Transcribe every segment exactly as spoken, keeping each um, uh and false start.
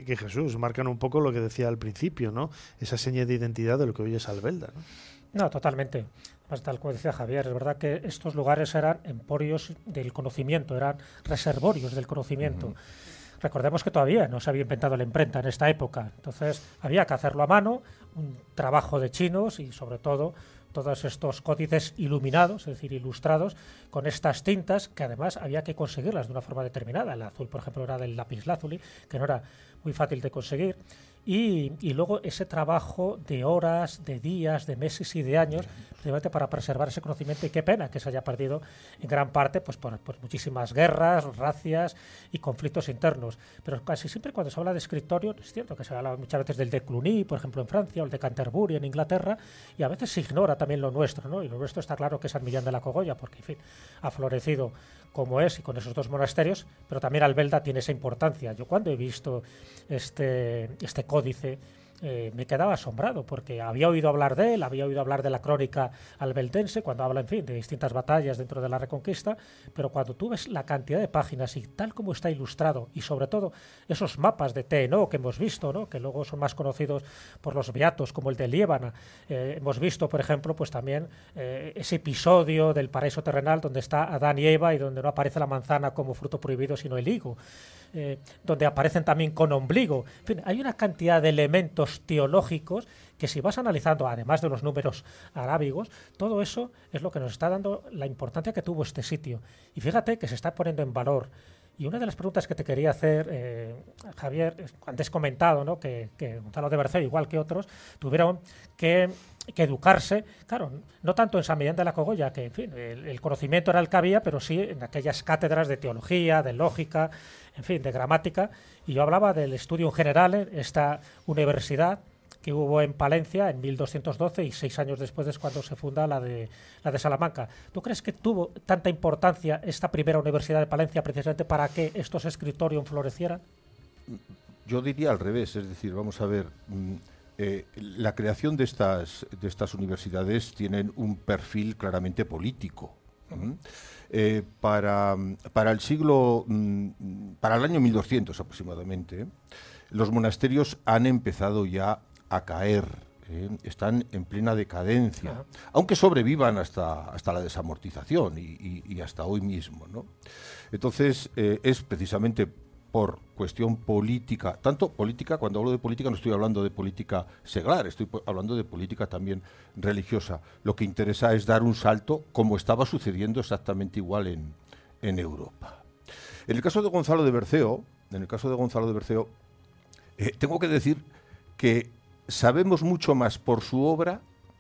que, que Jesús, marcan un poco lo que decía al principio, ¿no? Esa seña de identidad de lo que hoy es Albelda, ¿no? No, totalmente. Pues tal como decía Javier, es verdad que estos lugares eran emporios del conocimiento, eran reservorios del conocimiento. Uh-huh. Recordemos que todavía no se había inventado la imprenta en esta época, entonces había que hacerlo a mano, un trabajo de chinos y sobre todo todos estos códices iluminados, es decir, ilustrados, con estas tintas que además había que conseguirlas de una forma determinada. El azul, por ejemplo, era del lapislázuli, que no era muy fácil de conseguir. Y, y luego ese trabajo de horas, de días, de meses y de años, precisamente para preservar ese conocimiento, y qué pena que se haya perdido en gran parte pues por, por muchísimas guerras, racias y conflictos internos. Pero casi siempre cuando se habla de escritorio, es cierto que se habla muchas veces del de Cluny, por ejemplo, en Francia, o el de Canterbury, en Inglaterra, y a veces se ignora también lo nuestro, ¿no? Y lo nuestro está claro que es San Millán de la Cogolla, porque, en fin, ha florecido como es y con esos dos monasterios, pero también Albelda tiene esa importancia. Yo cuando he visto este, este códice eh, me quedaba asombrado, porque había oído hablar de él, había oído hablar de la crónica albeldense, cuando habla, en fin, de distintas batallas dentro de la Reconquista, pero cuando tú ves la cantidad de páginas y tal como está ilustrado, y sobre todo esos mapas de T-No que hemos visto, ¿no? Que luego son más conocidos por los beatos, como el de Liébana, eh, hemos visto, por ejemplo, pues también eh, ese episodio del paraíso terrenal donde está Adán y Eva y donde no aparece la manzana como fruto prohibido, sino el higo. Eh, donde aparecen también con ombligo. En fin, hay una cantidad de elementos teológicos que si vas analizando, además de los números arábigos, todo eso es lo que nos está dando la importancia que tuvo este sitio. Y fíjate que se está poniendo en valor. Y una de las preguntas que te quería hacer, eh, Javier, antes comentado, ¿no? que, que Gonzalo de Berceo, igual que otros, tuvieron que, que educarse, claro, no tanto en San Millán de la Cogolla, que en fin, el, el conocimiento era el que había, pero sí en aquellas cátedras de teología, de lógica, en fin, de gramática. Y yo hablaba del estudio en general en esta universidad que hubo en Palencia en mil doscientos doce y seis años después es cuando se funda la de, la de Salamanca. ¿Tú crees que tuvo tanta importancia esta primera universidad de Palencia precisamente para que estos escritorios florecieran? Yo diría al revés, es decir, vamos a ver, eh, la creación de estas, de estas universidades tienen un perfil claramente político. Uh-huh. Eh, para, para el siglo, para el año mil doscientos aproximadamente, los monasterios han empezado ya a caer, ¿eh? Están en plena decadencia, uh-huh. aunque sobrevivan hasta, hasta la desamortización y, y, y hasta hoy mismo, ¿no? Entonces, eh, es precisamente por cuestión política, tanto política, cuando hablo de política no estoy hablando de política seglar, estoy hablando de política también religiosa. Lo que interesa es dar un salto como estaba sucediendo exactamente igual en, en Europa. En el caso de Gonzalo de Berceo, en el caso de Gonzalo de Berceo, eh, tengo que decir que sabemos mucho más por su obra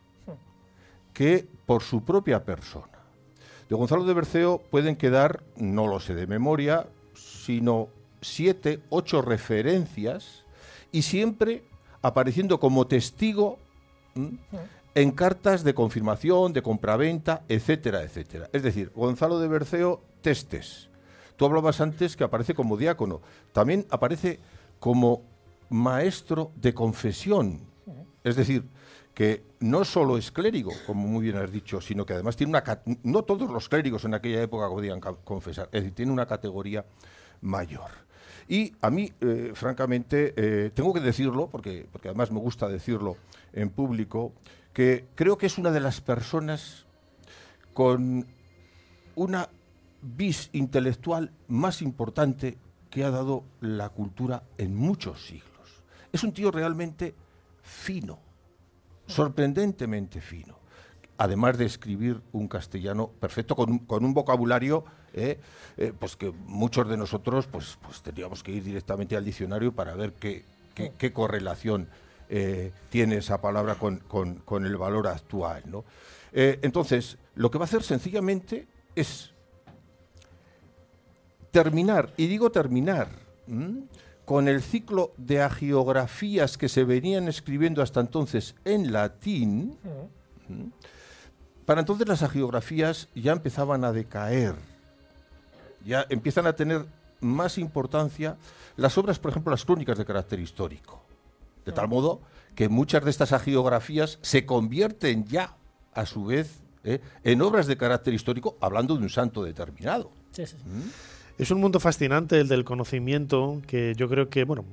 que por su propia persona. De Gonzalo de Berceo pueden quedar, no lo sé de memoria, sino siete, ocho referencias y siempre apareciendo como testigo ¿m? en cartas de confirmación, de compraventa, etcétera, etcétera. Es decir, Gonzalo de Berceo, testes. Tú hablabas antes que aparece como diácono. También aparece como maestro de confesión. Es decir, que no solo es clérigo, como muy bien has dicho, sino que además tiene una... No todos los clérigos en aquella época podían confesar. Es decir, tiene una categoría mayor. Y a mí, eh, francamente, eh, tengo que decirlo, porque, porque además me gusta decirlo en público, que creo que es una de las personas con una vis intelectual más importante que ha dado la cultura en muchos siglos. Es un tío realmente fino, sorprendentemente fino. Además de escribir un castellano perfecto, con un, con un vocabulario eh, eh, pues que muchos de nosotros pues, pues tendríamos que ir directamente al diccionario para ver qué, qué, qué correlación eh, tiene esa palabra con, con, con el valor actual, ¿no? Eh, entonces, lo que va a hacer sencillamente es terminar, y digo terminar, ¿m? con el ciclo de hagiografías que se venían escribiendo hasta entonces en latín. ¿m? Para entonces las hagiografías ya empezaban a decaer, ya empiezan a tener más importancia las obras, por ejemplo, las crónicas de carácter histórico, de tal modo que muchas de estas hagiografías se convierten ya, a su vez, ¿eh? en obras de carácter histórico, hablando de un santo determinado. Sí, sí. ¿Mm? Es un mundo fascinante el del conocimiento que yo creo que, bueno,